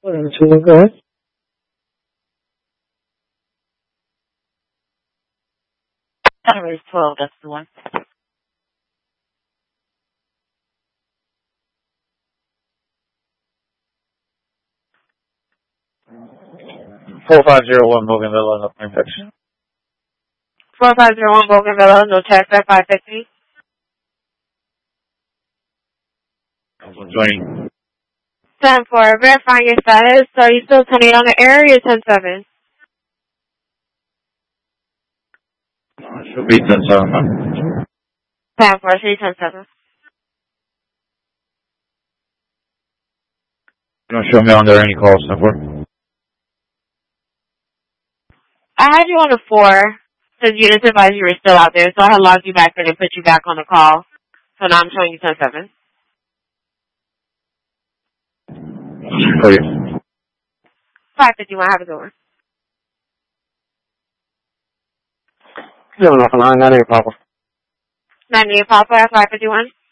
Go ahead. Saturday 12, that's the one. 4501 Bougainville, no tax. 4501 Bougainville, no tax at 550. Joining. 10-4, verifying your status. So are you still 10-8 on the air or you're 10-7? Should be 10-7. 10-4, so you're 10-7. You don't show me on there any calls, 10-4. I had you on a 4, because units advised you were still out there, so I had logged you back in and put you back on the call. So now I'm showing you 10-7. Oh, yeah. 551, have a good one. You have enough line, 98 Papa. 98 Papa at 551.